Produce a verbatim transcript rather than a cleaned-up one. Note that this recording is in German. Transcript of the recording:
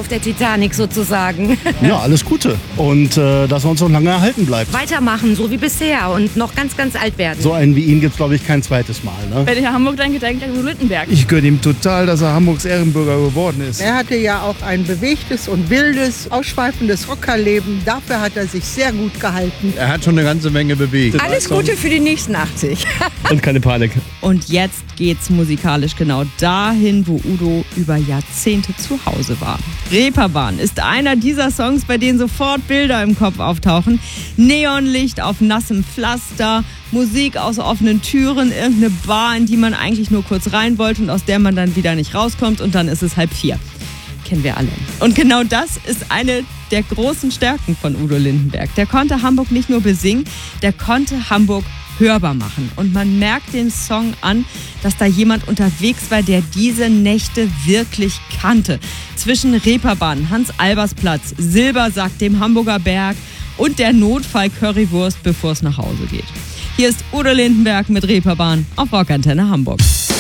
auf der Titanic sozusagen. Ja, alles Gute. Und äh, dass er uns noch lange erhalten bleibt. Weitermachen, so wie bisher und noch ganz, ganz alt werden. So einen wie ihn gibt es, glaube ich, kein zweites Mal. Ne? Wenn ich an Hamburg denke, denke ich an Udo Lindenberg. Ich gönne ihm total, dass er Hamburgs Ehrenbürger geworden ist. Er hatte ja auch ein bewegtes und wildes, ausschweifendes Rockerleben. Dafür hat er sich sehr gut gehalten. Er hat schon eine ganze Menge bewegt. Alles Gute für die nächsten achtzig. Und keine Panik. Und jetzt geht's musikalisch genau dahin, wo Udo über Jahrzehnte zu Hause war. Reeperbahn ist einer dieser Songs, bei denen sofort Bilder im Kopf auftauchen. Neonlicht auf nassem Pflaster, Musik aus offenen Türen, irgendeine Bar, in die man eigentlich nur kurz rein wollte und aus der man dann wieder nicht rauskommt und dann ist es halb vier. Kennen wir alle. Und genau das ist eine der großen Stärken von Udo Lindenberg. Der konnte Hamburg nicht nur besingen, der konnte Hamburg hörbar machen. Und man merkt dem Song an, dass da jemand unterwegs war, der diese Nächte wirklich kannte. Zwischen Reeperbahn, Hans-Albers-Platz, Silbersack, dem Hamburger Berg und der Notfall-Currywurst, bevor es nach Hause geht. Hier ist Udo Lindenberg mit Reeperbahn auf Rockantenne Hamburg.